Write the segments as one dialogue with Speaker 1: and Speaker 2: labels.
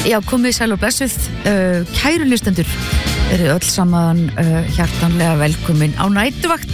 Speaker 1: Já, komið sæl og blessuð, kæru hlustendur, eru öll saman hjartanlega velkomin á nætuvakt.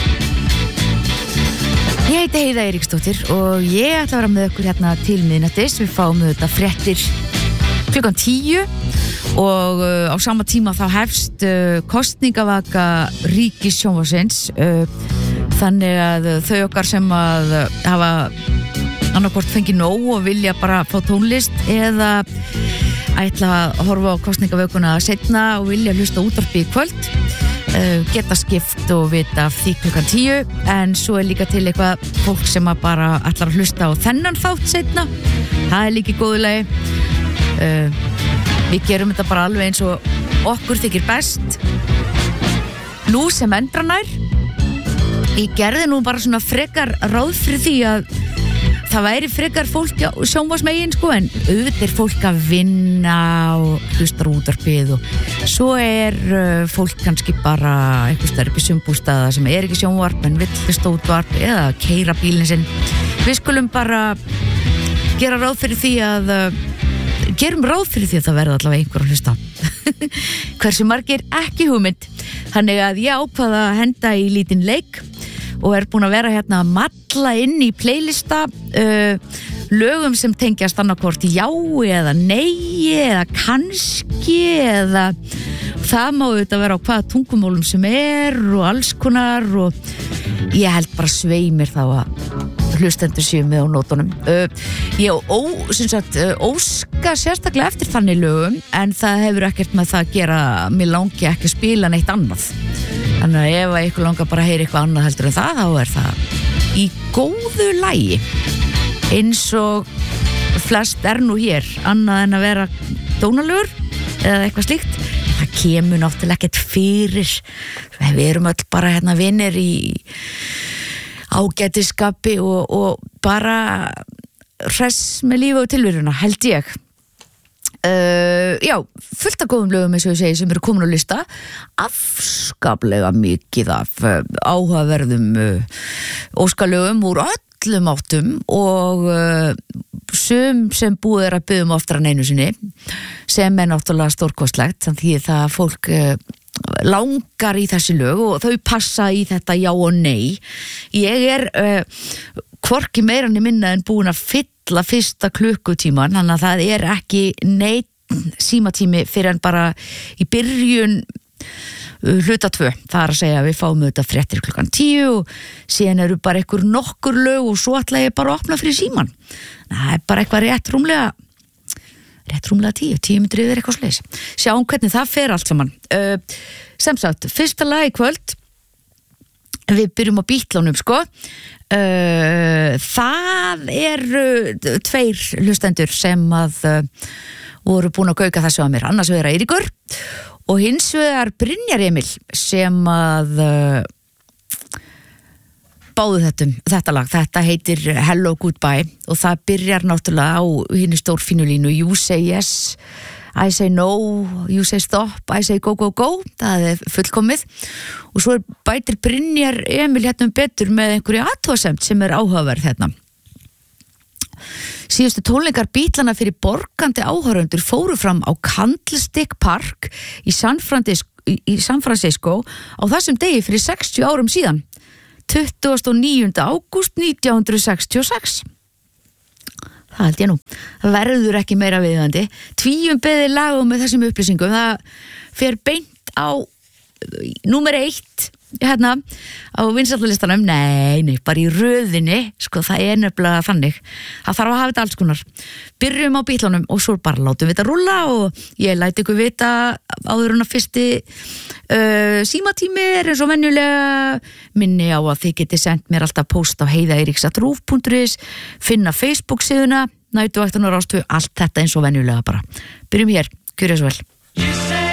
Speaker 1: Ég heiti Heiða Eiríksdóttir og ég ætla að vera með ykkur hérna til miðnættis. Við fáum þetta fréttir klukkan 10 og á sama tíma þá hefst kosningavaka ríkissjónvarpsins, þannig að þau okkar sem að hafa annarkvort fengið nóg og vilja bara fá tónlist eða ætla að horfa á kosningavökuna seinna og vilja hlusta útvarpi í kvöld, geta skipt og vita af því klukkan 10, en svo líka til eitthvað fólk sem að bara ætlar að hlusta á þennan þátt seinna. Það líka í góðu lagi. Við gerum þetta bara alveg eins og okkur þykir best. Nú sem endranær, ég gerði nú bara svona frekar ráð fyrir því að það væri frekar fólk sjónvarpsmegin, sko, en auðvitað fólk að vinna og hlustar útvarpið og svo fólk kannski bara einhvers staðar upp í sumbústaða sem ekki sjónvarp en vill hlusta útvarp eða keyra bílinn sinn. Við skulum bara gera ráð fyrir því að gerum ráð fyrir því að það verða allavega einhver að hlusta. Hversu margir ekki hugmynd. Þannig að ég ákvað að henda í lítinn leik og búin að vera hérna að malla inn í playlista lögum sem tengjast annarkvort já eða nei eða kannski eða það má auðvitað vera á hvaða tungumálum sem og alls konar, og ég held bara sveimir þá að hlustendur séu með á nótunum. Ég óska sérstaklega eftir þannig lögum, en það hefur ekkert með það að gera, mér langi ekki að spila neitt annað. Þannig að ef eitthvað langar bara að heyra eitthvað annað heldur en það, þá það í góðu lagi. Eins og flest nú hér, annað en að vera dónalegur eða eitthvað slíkt. Það kemur náttúrulega ekkert fyrir. Við erum öll bara hérna vinir í ágætisskapi og bara hress með lífi og tilveruna, held ég. Já, fullt af góðum lögum eins og ég segi sem eru komin á lista, afskaplega mikið af áhugaverðum óskalögum úr öllum áttum og sem búið að biðja oftar en einu sinni, sem náttúrulega stórkostlegt, þannig að það fólk langar í þessi lög og þau passa í þetta já og nei. Ég hvorki meira en minna en búin að fylla fyrsta klukkutíman, þannig að það ekki neitt símatími fyrir en bara í byrjun hluta 2. Það að segja að við fáum þetta fréttir klukkan 10 og síðan eru bara einhver nokkur lög og svo ætla ég bara að opna fyrir síman. Það bara eitthvað rétt rúmlega 10 myndir yfir eitthvað sliðis. Sjáum hvernig það fer allt saman. Sem sagt, fyrsta lag í kvöld, við byrjum á Beatlunum, sko. Það tveir hlustendur sem að voru búin að gauka þessu að mér. Annars vegar Eiríkur og hins vegar Brynjar Emil sem að báðu þetta lag. Þetta heitir Hello Goodbye og það byrjar náttúrulega á hinni stórfínu línu You say yes, I say no, you say stop, I say go, go, go. Það fullkomið og svo bætir Brynjar Emil hérna betur með einhverju athugasemd sem áhugaverð hérna. Síðustu tónleikar Beatlana fyrir borgandi áhorfendur fóru fram á Candlestick Park í San Francisco á þessum degi fyrir 60 árum síðan, 29. ágúst 1966. Það held ég nú. Það verður ekki meira viðandi. Tvíumbeðið lagum með þessum upplýsingum. Það fer beint á númer 1 hérna á vinsællalistanum. Nei, bara í röðinni. Sko, það nefnilega þannig. Það þarf að hafa þetta alls konar. Byrjum á Beatlunum og svo bara látum við þetta rúlla og ég læti ykkur vita áður en að fyrsti símatími eins og venjulega. Minni á að þið geti sendt mér alltaf post á heidaeiríks@rúv.is, finna Facebook síðuna, nætuvaktin og Rás 2, allt þetta eins og venjulega bara. Byrjum hér, gjörið svo vel.